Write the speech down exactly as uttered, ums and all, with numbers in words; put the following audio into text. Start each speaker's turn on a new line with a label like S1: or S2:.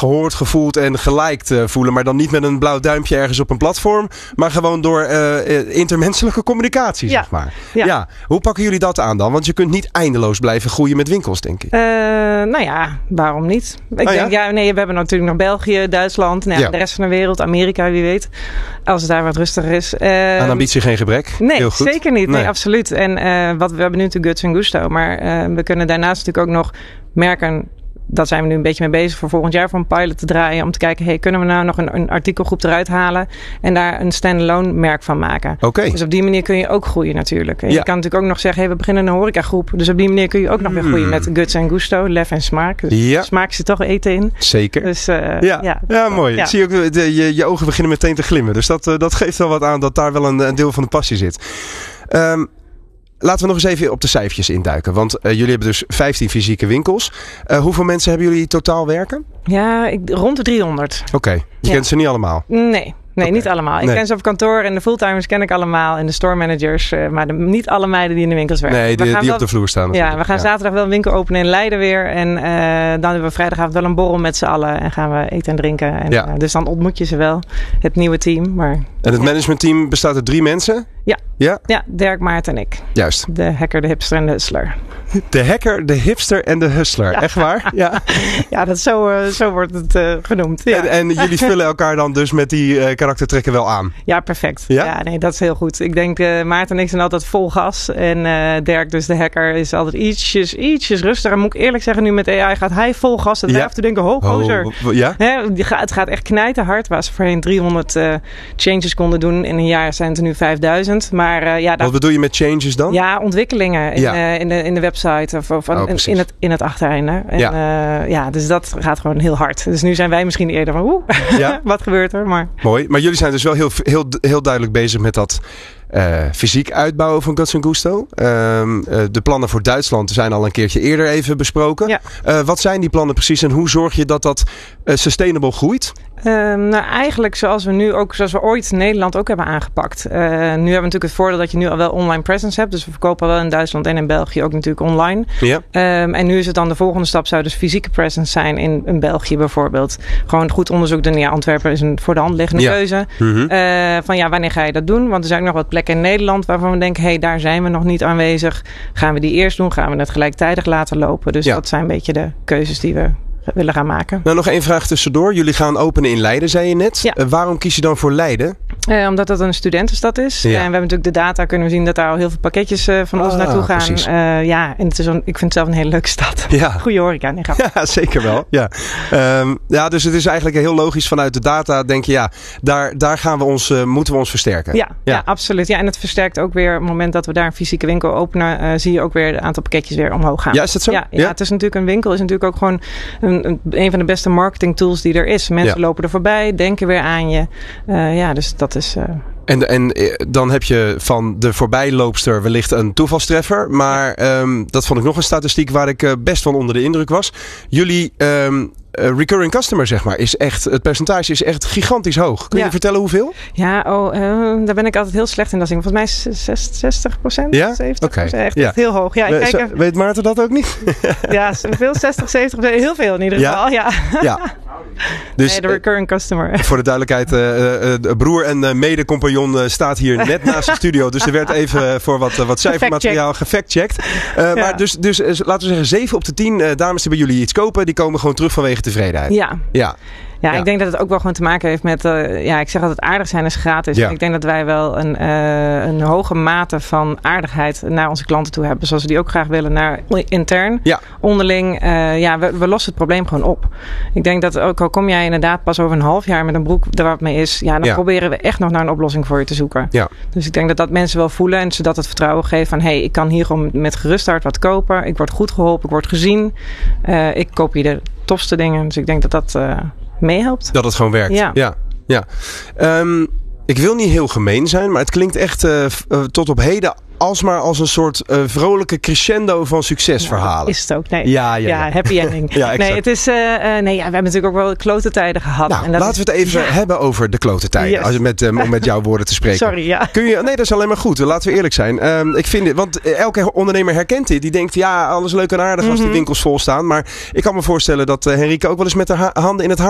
S1: gehoord, gevoeld en geliked uh, voelen. Maar dan niet met een blauw duimpje ergens op een platform. Maar gewoon door uh, intermenselijke communicatie,
S2: ja.
S1: zeg maar.
S2: Ja.
S1: Ja. Hoe pakken jullie dat aan dan? Want je kunt niet eindeloos blijven groeien met winkels, denk ik.
S2: Uh, nou ja, waarom niet? Ik
S1: oh,
S2: denk,
S1: ja?
S2: ja, nee, we hebben natuurlijk nog België, Duitsland. Nou ja, ja. De rest van de wereld, Amerika, wie weet. Als het daar wat rustiger is. Uh,
S1: aan ambitie geen gebrek?
S2: Nee,
S1: Heel goed.
S2: zeker niet. Nee,
S1: nee
S2: absoluut. En uh, wat we hebben nu natuurlijk Guts en Gusto. Maar uh, we kunnen daarnaast natuurlijk ook nog merken... Dat zijn we nu een beetje mee bezig voor volgend jaar voor een pilot te draaien. Om te kijken, hey, kunnen we nou nog een, een artikelgroep eruit halen. En daar een standalone merk van maken.
S1: Okay.
S2: Dus op die manier kun je ook groeien natuurlijk. En
S1: ja.
S2: je kan natuurlijk ook nog zeggen, hey, we beginnen een horecagroep. Dus op die manier kun je ook nog weer groeien met Guts en Gusto. Lef en smaak. Dus
S1: ja.
S2: smaak zit toch eten in.
S1: Zeker.
S2: Dus, uh,
S1: ja.
S2: Ja,
S1: ja, mooi.
S2: Ja.
S1: Ik zie ook, de, je, je ogen beginnen meteen te glimmen. Dus dat, uh, dat geeft wel wat aan dat daar wel een, een deel van de passie zit. Um, Laten we nog eens even op de cijfertjes induiken. Want uh, jullie hebben dus vijftien fysieke winkels. Uh, hoeveel mensen hebben jullie totaal werken?
S2: Ja, ik, rond de driehonderd.
S1: Oké, okay. je
S2: ja.
S1: kent ze niet allemaal?
S2: Nee. Nee,
S1: okay.
S2: niet allemaal. Ik
S1: nee.
S2: ken ze op kantoor en de fulltimers ken ik allemaal. En de store managers. Uh, maar de, niet alle meiden die in de winkels werken.
S1: Nee, die, die
S2: wel,
S1: op de vloer staan.
S2: Ja, we gaan ja. zaterdag wel een winkel openen in Leiden weer. En uh, dan hebben we vrijdagavond wel een borrel met z'n allen. En gaan we eten en drinken. En,
S1: ja.
S2: uh, dus dan ontmoet je ze wel. Het nieuwe team. Maar,
S1: en het
S2: ja.
S1: managementteam bestaat uit drie mensen?
S2: Ja.
S1: Ja?
S2: Ja, Dirk, Maarten en ik.
S1: Juist.
S2: De hacker, de hipster en de hustler.
S1: De hacker, de hipster en de hustler. Ja. Echt waar? Ja,
S2: ja dat zo, uh, zo wordt het uh, genoemd. Ja.
S1: En, en jullie vullen elkaar dan dus met die uh, karaktertrekken wel aan?
S2: Ja, perfect.
S1: Ja?
S2: Ja, nee, dat is heel goed. Ik denk, uh, Maarten en ik zijn altijd vol gas. En uh, Dirk, dus de hacker, is altijd ietsjes, ietsjes rustiger. En moet ik eerlijk zeggen, nu met A I gaat hij vol gas. Dat ja. wij te denken, ho, gozer.
S1: Oh, ja?
S2: Hè, het gaat echt knijterhard. Waar ze voorheen driehonderd uh, changes konden doen. In een jaar zijn het er nu vijfduizend. Maar, uh, ja, dat...
S1: Wat bedoel je met changes dan?
S2: Ja, ontwikkelingen in, ja. Uh, in, de, in de website of, of oh, in, in, het, in het achtereinde. En, ja. Uh, ja, dus dat gaat gewoon heel hard. Dus nu zijn wij misschien eerder van, oeh, ja. wat gebeurt er? Maar...
S1: Mooi, maar jullie zijn dus wel heel, heel, heel duidelijk bezig met dat uh, fysiek uitbouwen van Guts en Gusto. Uh, uh, de plannen voor Duitsland zijn al een keertje eerder even besproken. Ja. Uh, wat zijn die plannen precies en hoe zorg je dat dat uh, sustainable groeit?
S2: Uh, nou, eigenlijk zoals we nu ook, zoals we ooit Nederland ook hebben aangepakt. Uh, nu hebben we natuurlijk het voordeel dat je nu al wel online presence hebt. Dus we verkopen wel in Duitsland en in België ook natuurlijk online.
S1: Ja.
S2: Um, en nu is het dan de volgende stap zou dus fysieke presence zijn in, in België bijvoorbeeld. Gewoon goed onderzoek doen. Ja, Antwerpen is een voor de hand liggende ja. keuze. Mm-hmm. Uh, van ja, wanneer ga je dat doen? Want er zijn ook nog wat plekken in Nederland waarvan we denken, hé, hey, daar zijn we nog niet aanwezig. Gaan we die eerst doen? Gaan we het gelijktijdig laten lopen? Dus ja. dat zijn een beetje de keuzes die we willen gaan maken.
S1: Nou, nog één vraag tussendoor. Jullie gaan openen in Leiden, zei je net.
S2: Ja.
S1: Uh, waarom kies je dan voor Leiden?
S2: Uh, omdat dat een studentenstad is. Ja. Uh, en we hebben natuurlijk de data kunnen we zien dat daar al heel veel pakketjes uh, van ah, ons naartoe gaan. Uh, ja, en het is een, ik vind het zelf een hele leuke stad. Ja. Goeie horeca. Nee,
S1: ja, zeker wel. Ja. Um, ja, dus het is eigenlijk heel logisch vanuit de data. Denk je, ja, daar, daar gaan we ons, uh, moeten we ons versterken.
S2: Ja, ja. ja, absoluut. Ja, en het versterkt ook weer. Op het moment dat we daar een fysieke winkel openen, uh, zie je ook weer het aantal pakketjes weer omhoog gaan.
S1: Ja, is dat zo?
S2: Ja, ja, ja. Het is natuurlijk een winkel. Is natuurlijk ook gewoon een, een, een van de beste marketing tools die er is. Mensen ja. lopen er voorbij, denken weer aan je. Uh, ja, dus dat is... Uh,
S1: En, en dan heb je van de voorbijloopster wellicht een toevalstreffer. Maar um, dat vond ik nog een statistiek waar ik uh, best van onder de indruk was. Jullie um, uh, recurring customer, zeg maar, is echt, het percentage is echt gigantisch hoog. Kun je
S2: ja.
S1: vertellen hoeveel?
S2: Ja, oh, uh, daar ben ik altijd heel slecht in. Dat volgens mij is zestig procent,
S1: ja?
S2: zeventig procent.
S1: Okay.
S2: Echt,
S1: ja.
S2: echt heel hoog. Ja, ik
S1: We,
S2: kijk
S1: zo, weet Maarten dat ook niet?
S2: ja, veel, zestig, zeventig procent. Heel veel in ieder geval, ja.
S1: ja. ja. Dus,
S2: nee, de recurring customer.
S1: Voor de duidelijkheid, uh, uh, broer en uh, mede-compagnon uh, staat hier net naast de studio. Dus er werd even voor wat, uh, wat cijfermateriaal gefactcheckt. Uh, ja. Maar dus, dus uh, laten we zeggen, zeven op de tien uh, dames die bij jullie iets kopen, die komen gewoon terug vanwege tevredenheid.
S2: Ja.
S1: Ja.
S2: Ja, ja, ik denk dat het ook wel gewoon te maken heeft met... Uh, ja, ik zeg altijd aardig zijn is gratis. Ja. Ik denk dat wij wel een, uh, een hoge mate van aardigheid naar onze klanten toe hebben. Zoals we die ook graag willen naar intern.
S1: Ja.
S2: Onderling. Uh, ja, we, we lossen het probleem gewoon op. Ik denk dat ook al kom jij inderdaad pas over een half jaar met een broek er wat mee is. Ja, dan ja. proberen we echt nog naar een oplossing voor je te zoeken.
S1: Ja.
S2: Dus ik denk dat dat mensen wel voelen. En zodat het vertrouwen geeft van... hé, hey, ik kan hier gewoon met gerust hart wat kopen. Ik word goed geholpen. Ik word gezien. Uh, ik koop hier de tofste dingen. Dus ik denk dat dat... Uh, meehelpt.
S1: Dat het gewoon werkt. Ja. ja, ja. Um, ik wil niet heel gemeen zijn, maar het klinkt echt uh, uh, tot op heden alsmaar als een soort uh, vrolijke crescendo van succesverhalen.
S2: Ja, is het ook. Nee.
S1: Ja, ja, ja.
S2: ja happy ending.
S1: ja,
S2: nee, het is, uh, uh, nee, ja, we hebben natuurlijk ook wel klote tijden gehad.
S1: Nou,
S2: en dat
S1: laten
S2: is,
S1: we het even
S2: ja.
S1: hebben over de klote tijden. Yes. Als met, um, om met jouw woorden te spreken.
S2: Sorry, ja.
S1: Kun je, nee, dat is alleen maar goed. Laten we eerlijk zijn. Um, ik vind dit, want elke ondernemer herkent dit. Die denkt, ja, alles leuk en aardig als mm-hmm. die winkels vol staan. Maar ik kan me voorstellen dat uh, Henrike ook wel eens met haar ha- handen in het haar